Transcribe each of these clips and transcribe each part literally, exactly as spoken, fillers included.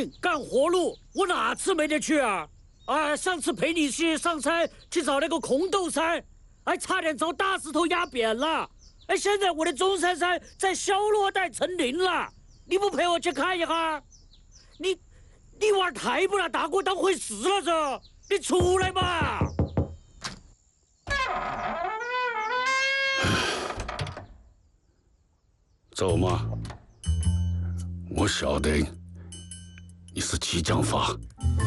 命干活路，我哪次没得去啊？啊，上次陪你去上山去找那个红豆山，还差点遭大石头压扁了。哎，现在我的中山山在消落带成林了，你不陪我去看一下？你，你玩太不拿大哥当回事了噻！你出来嘛！ 走嘛，我晓得你是激将法。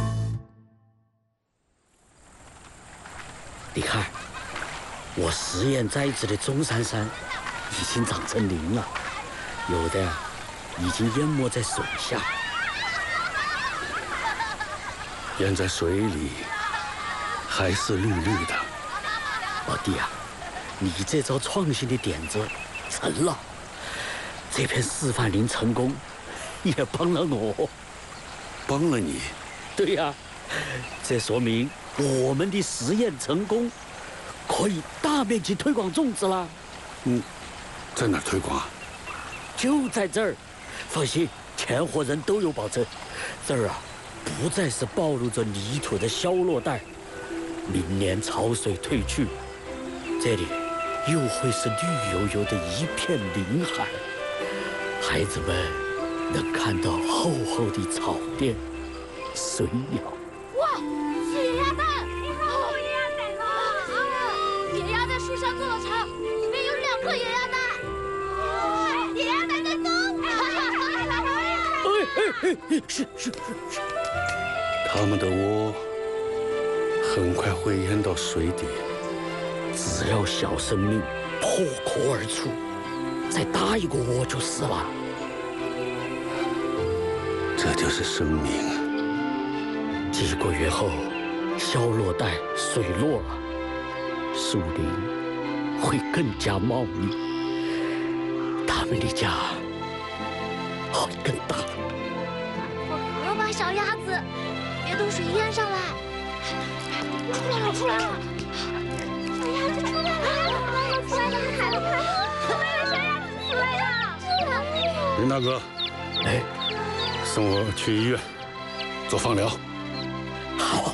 你看，我实验栽植的中山山已经长成林了，有的已经淹没在水下。 淹在水里还是绿绿的。 老弟啊，你这招创新的点子成了，这片示范林成功，也帮了我。 帮了你？ 对呀、啊，这说明我们的实验成功，可以大面积推广种植了。 嗯，在哪儿推广啊？ 就在这儿，放心，钱和人都有保证。这儿啊，不再是暴露着泥土的消落带，明年潮水退去，这里又会是绿油油的一片林海，孩子们能看到厚厚的草甸、水鸟。 哇，是野鸭蛋！哦，野鸭蛋了！野鸭在树上做了巢，里面有两颗野鸭蛋。哦，野鸭蛋在动！ 哎哎哎，是是是是。 它们的窝很快会淹到水底， 只要小生命破壳而出，再搭一个窝就是了。 这就是生命。 几个月后，消落带水落了，树林会更加茂密，他们的家会更大。 我把小鸭子别等水淹上来。出来了，出来了！小鸭子出来了，出来了，看了看，出来了，小鸭子出来了！出来了！ 林大哥， 哎， 送我去医院做放疗。 好。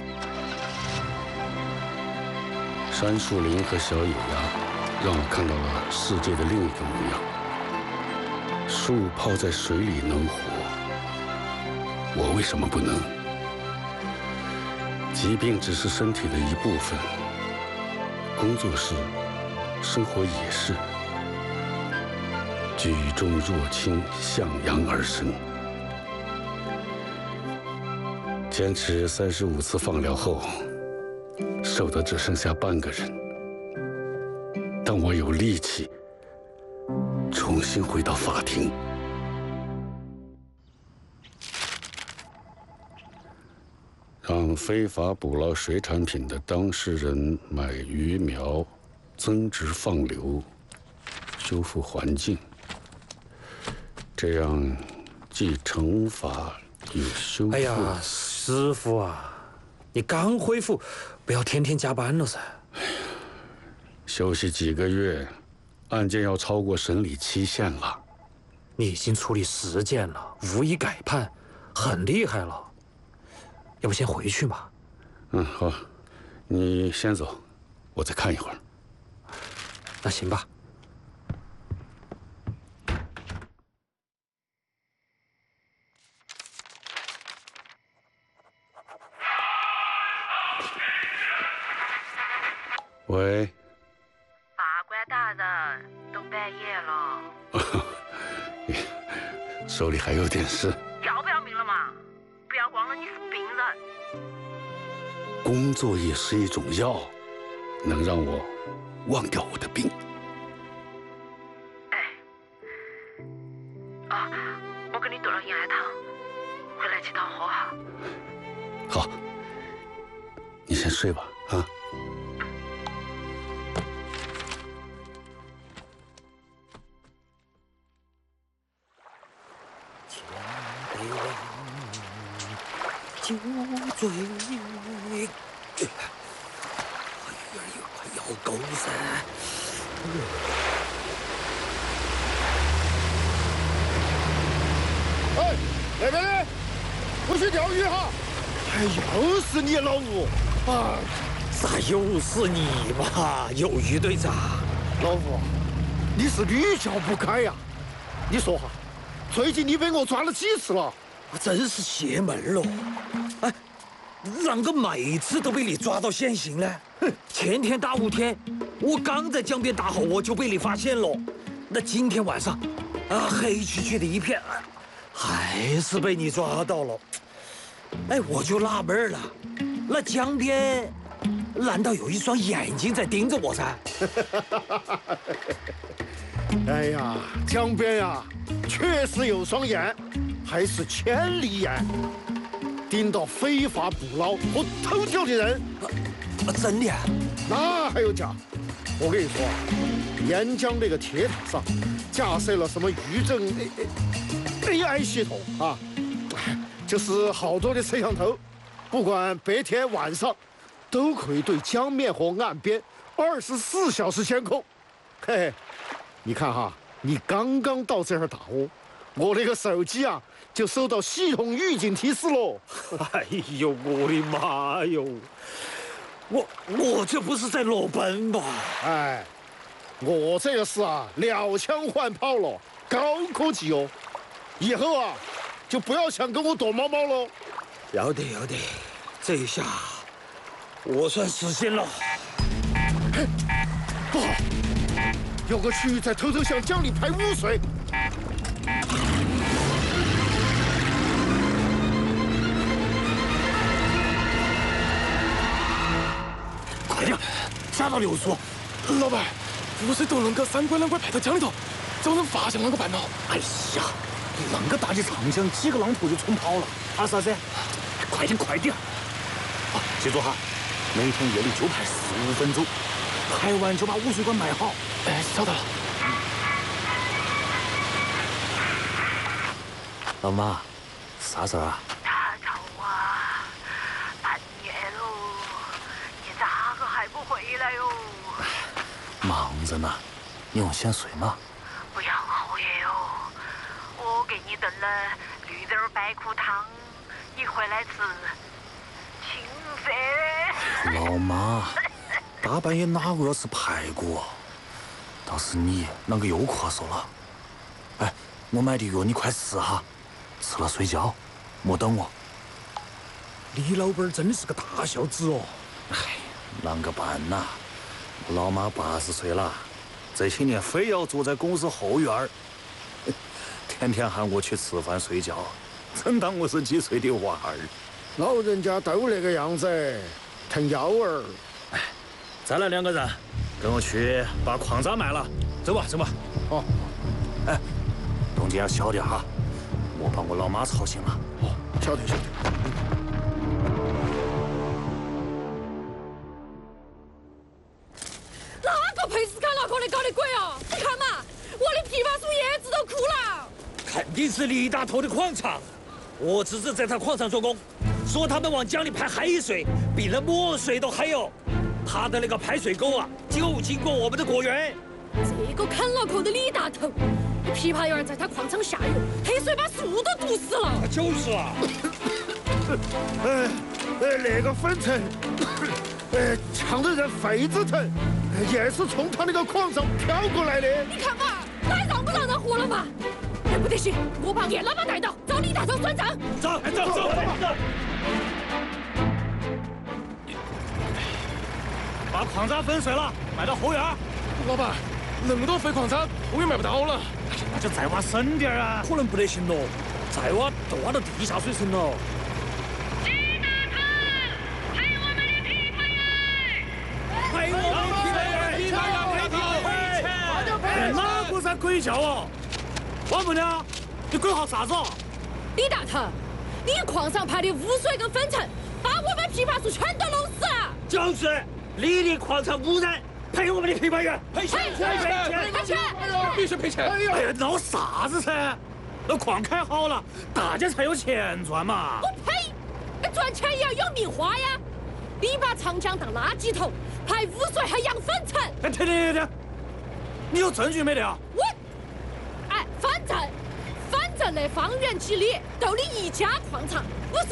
杉树林和小野鸭让我看到了世界的另一个模样。树泡在水里能活，我为什么不能？疾病只是身体的一部分，工作是，生活也是。举重若轻，向阳而生。坚持三十五次放疗后，瘦得只剩下半个人，但我有力气重新回到法庭。让非法捕捞水产品的当事人买鱼苗，增殖放流，修复环境，这样既惩罚又修复。 哎呀，师傅啊，你刚恢复，不要天天加班了噻。 休息几个月，案件要超过审理期限了。 你已经处理十件了，无一改判，很厉害了。要不先回去嘛？ 嗯，好，你先走，我再看一会儿。 那行吧。 喂。 法官大人，都半夜了。 手里还有点事。 要不要命了嘛？不要忘了你是病人。 工作也是一种药，能让我忘掉我的病。 哎，啊，我给你炖了银艾汤，回来鸡汤喝哈。 好，你先睡吧，啊。 酒醉，哎呀呀，要够噻！ 哎，那边呢？ 我去钓鱼哈！哎，又是你老吴啊！ 咋又是你嘛，鱿鱼队长？ 老吴，你是屡教不改呀！你说哈，最近你被我抓了几次了？ 我真是邪门喽！哎，啷个每次都被你抓到现行呢？哼，前天大雾天，我刚在江边打好窝就被你发现了。那今天晚上，啊，黑黢黢的一片，还是被你抓到了。哎，我就纳闷了，那江边难道有一双眼睛在盯着我噻？ 哎呀，江边呀，确实有双眼，还是千里眼，盯到非法捕捞和偷钓的人。 啊，真的啊？ 那还有假？我跟你说啊，沿江那个铁塔上架设了什么渔政 A I 系统啊，就是好多的摄像头，不管白天晚上，都可以对江面和岸边二十四小时监控。嘿嘿，你看哈，你刚刚到这儿打窝，我那个手机啊就收到系统预警提示喽。 哎呦，我的妈哟！我我这不是在裸奔吧？ 哎，我这个是啊，鸟枪换炮了，高科技哦。以后啊，就不要想跟我躲猫猫喽。 要得要得，这一下我算实现了。 嘿，不好，有个区域在偷偷向江里排污水。 快点，下到流速！ 老板，污水都能够三拐两拐排到江里头，找人发现啷个办呢？ 哎呀，啷个大的长江，几个浪头就冲跑了。啊，啥子？快点快点！啊，记住哈，每天夜里就排十五分钟，排完就把污水管埋好。 哎，晓得了。 老妈，啥事儿啊？ 大头啊，半夜喽，你咋个还不回来哟？ 忙着呢，你用先睡嘛。 不要熬夜哟，我给你炖了绿豆白苦汤，你回来吃。青色。 老妈，大半夜哪个要吃排骨？倒是你啷个又咳嗽了？哎，我买的药你快吃哈。吃了睡觉，莫等我。李老板真是个大孝子哦。哎，啷个办呐？我老妈八十岁了，这些年非要坐在公司后院儿，天天喊我去吃饭睡觉，真当我是几岁的娃儿。 老人家都那个样子，疼幺儿。 哎，再来两个人，跟我去把矿渣卖了。走吧，走吧。 好。 哎，动静要小点哈。我把我老妈吵醒了。 哦，晓得晓得。 哪个佩斯卡脑壳里搞的鬼啊！你看嘛，我的枇杷树叶子都枯了。 肯定是李大头的矿场。我侄子在他矿场做工，说他们往江里排黑水，比那墨水都黑哦。他的那个排水沟啊，就经过我们的果园。 这个啃脑壳的李大头。枇杷园在他矿场下游，黑水把树都毒死了。 就是啊。 呃，呃，那个粉尘，呃，呛得人肺子疼，也是从他那个矿上飘过来的。 你看嘛，那还让不让人活了嘛？哎，不得行，我把叶老板带到，找李大头算账。 走，走，走，走。 把矿渣粉碎了，卖到后院。 老板，那么多废矿渣，我也卖不到了。 那就再挖深点啊！ 可能不得行喽，再挖都挖到地下水层了。 李大头，陪我们的枇杷园， 陪我们的枇杷园，枇杷园赔钱， 哪个在鬼叫啊？王母娘，你鬼号啥子？ 李大头，你矿上排的污水跟粉尘，把我们枇杷树全都弄死了。 就是，你的矿场污染。赔我们的枇杷园， 赔钱， 赔钱，赔钱！ 必须赔钱！ 哎呀，闹啥子噻？那矿开好了，大家才有钱赚嘛！ 我呸！赚钱也要有命花呀！你把长江当垃圾桶，排污水还养粉尘！ 哎，停停停停！你有证据没得啊？ 我，哎，反正，反正的方圆几里都你一家矿场，不是